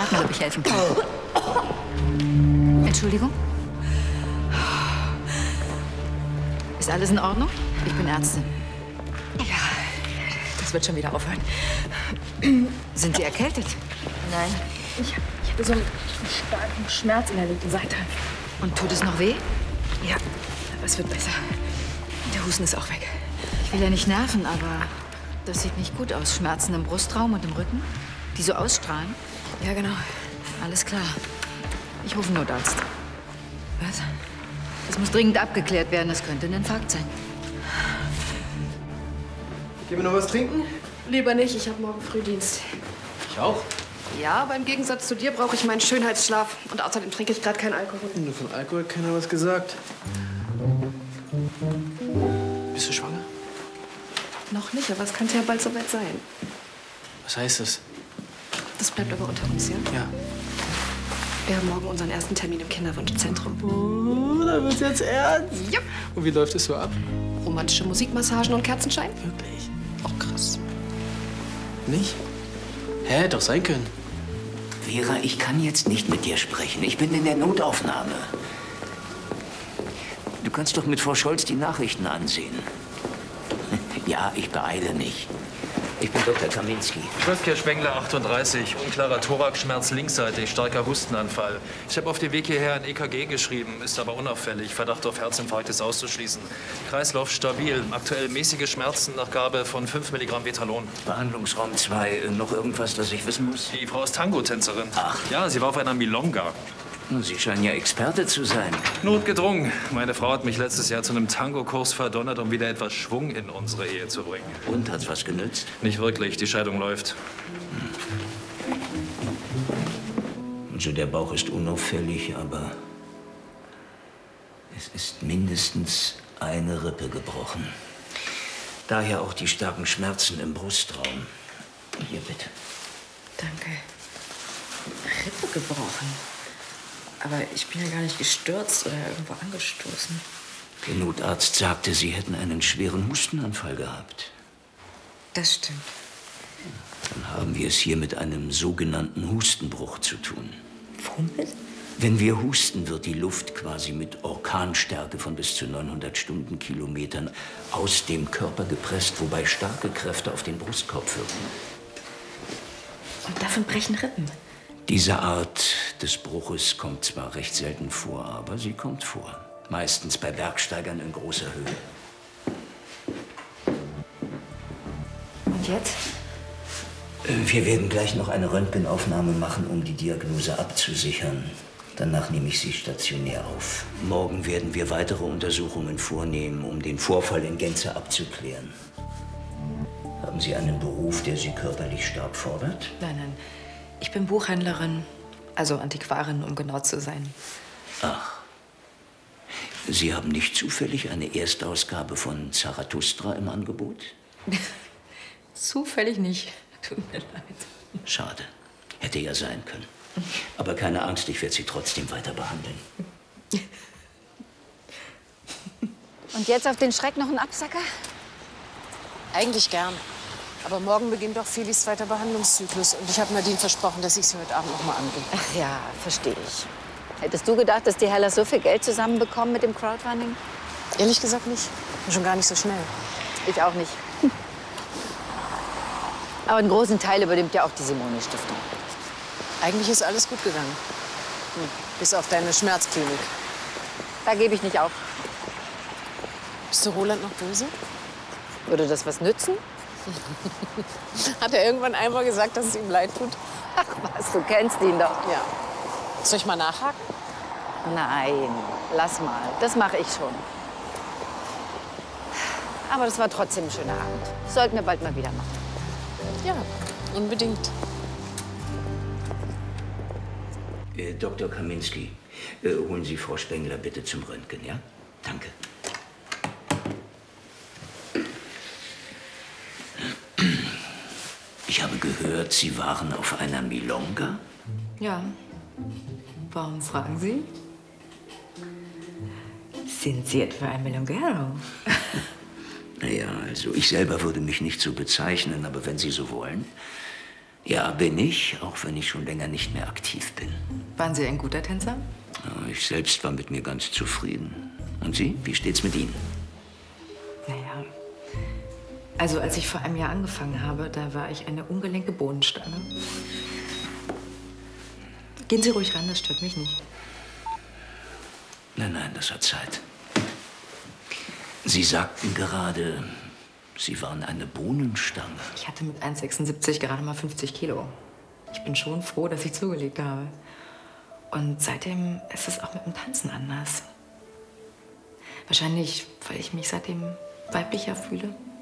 Sag mal, ob ich helfen kann. Entschuldigung? Ist alles in Ordnung? Ich bin Ärztin. Ja, das wird schon wieder aufhören. Sind Sie erkältet? Nein. Ich hatte so einen starken Schmerz in der linken Seite. Und tut es noch weh? Ja, aber es wird besser. Der Husten ist auch weg. Ich will ja nicht nerven, aber das sieht nicht gut aus. Schmerzen im Brustraum und im Rücken, die so ausstrahlen. Ja, genau. Alles klar. Ich rufe einen Notarzt. Was? Es muss dringend abgeklärt werden. Es könnte ein Infarkt sein. Gehen wir noch was trinken? Lieber nicht, ich habe morgen Frühdienst. Ich auch. Ja, aber im Gegensatz zu dir brauche ich meinen Schönheitsschlaf. Und außerdem trinke ich gerade keinen Alkohol. Nur von Alkohol hat keiner was gesagt. Bist du schwanger? Noch nicht, aber es könnte ja bald soweit sein. Was heißt das? Das bleibt aber unter uns, ja? Ja. Wir haben morgen unseren ersten Termin im Kinderwunschzentrum. Oh, da wird's jetzt ernst. Ja. Und wie läuft es so ab? Romantische Musikmassagen und Kerzenschein? Wirklich? Oh, krass. Nicht? Hä, hätte doch sein können. Vera, ich kann jetzt nicht mit dir sprechen. Ich bin in der Notaufnahme. Du kannst doch mit Frau Scholz die Nachrichten ansehen. Ja, ich beeile mich. Ich bin Dr. Kaminski. Schwester Spengler, 38. Unklarer Thoraxschmerz linksseitig, starker Hustenanfall. Ich habe auf dem Weg hierher ein EKG geschrieben, ist aber unauffällig. Verdacht auf Herzinfarkt ist auszuschließen. Kreislauf stabil. Aktuell mäßige Schmerzen nach Gabe von 5 Milligramm Betalon. Behandlungsraum 2. Noch irgendwas, das ich wissen muss? Die Frau ist Tango-Tänzerin. Ach. Ja, sie war auf einer Milonga. Sie scheinen ja Experte zu sein. Notgedrungen. Meine Frau hat mich letztes Jahr zu einem Tango-Kurs verdonnert, um wieder etwas Schwung in unsere Ehe zu bringen. Und, hat's was genützt? Nicht wirklich. Die Scheidung läuft. Also der Bauch ist unauffällig, aber es ist mindestens eine Rippe gebrochen. Daher auch die starken Schmerzen im Brustraum. Hier, bitte. Danke. Rippe gebrochen. Aber ich bin ja gar nicht gestürzt oder irgendwo angestoßen. Der Notarzt sagte, Sie hätten einen schweren Hustenanfall gehabt. Das stimmt. Dann haben wir es hier mit einem sogenannten Hustenbruch zu tun. Womit? Wenn wir husten, wird die Luft quasi mit Orkanstärke von bis zu 900 Stundenkilometern aus dem Körper gepresst, wobei starke Kräfte auf den Brustkorb wirken. Und davon brechen Rippen. Diese Art des Bruches kommt zwar recht selten vor, aber sie kommt vor. Meistens bei Bergsteigern in großer Höhe. Und jetzt? Wir werden gleich noch eine Röntgenaufnahme machen, um die Diagnose abzusichern. Danach nehme ich Sie stationär auf. Morgen werden wir weitere Untersuchungen vornehmen, um den Vorfall in Gänze abzuklären. Haben Sie einen Beruf, der Sie körperlich stark fordert? Nein, nein. Ich bin Buchhändlerin, also Antiquarin, um genau zu sein. Ach. Sie haben nicht zufällig eine Erstausgabe von Zarathustra im Angebot? Zufällig nicht. Tut mir leid. Schade. Hätte ja sein können. Aber keine Angst, ich werde Sie trotzdem weiter behandeln. Und jetzt auf den Schreck noch ein Absacker? Eigentlich gern. Aber morgen beginnt doch Felis zweiter Behandlungszyklus. Und ich habe Nadine versprochen, dass ich sie heute Abend noch mal angehe. Ach ja, verstehe ich. Hättest du gedacht, dass die Hellas so viel Geld zusammenbekommen mit dem Crowdfunding? Ehrlich gesagt nicht. Und schon gar nicht so schnell. Ich auch nicht. Aber einen großen Teil übernimmt ja auch die Simone-Stiftung. Eigentlich ist alles gut gegangen. Bis auf deine Schmerzklinik. Da gebe ich nicht auf. Bist du Roland noch böse? Würde das was nützen? Hat er irgendwann einmal gesagt, dass es ihm leid tut? Ach was, du kennst ihn doch. Ja. Soll ich mal nachhaken? Nein, lass mal. Das mache ich schon. Aber das war trotzdem ein schöner Abend. Sollten wir bald mal wieder machen. Ja, unbedingt. Dr. Kaminski, holen Sie Frau Spengler bitte zum Röntgen, ja? Danke. Ich habe gehört, Sie waren auf einer Milonga? Ja. Warum fragen Sie? Sind Sie etwa ein Milongero? Naja, also ich selber würde mich nicht so bezeichnen, aber wenn Sie so wollen. Ja, bin ich, auch wenn ich schon länger nicht mehr aktiv bin. Waren Sie ein guter Tänzer? Ja, ich selbst war mit mir ganz zufrieden. Und Sie? Wie steht's mit Ihnen? Naja. Also, als ich vor einem Jahr angefangen habe, da war ich eine ungelenke Bohnenstange. Gehen Sie ruhig ran, das stört mich nicht. Nein, nein, das hat Zeit. Sie sagten gerade, Sie waren eine Bohnenstange. Ich hatte mit 1,76 gerade mal 50 Kilo. Ich bin schon froh, dass ich zugelegt habe. Und seitdem ist es auch mit dem Tanzen anders. Wahrscheinlich, weil ich mich seitdem weiblicher fühle.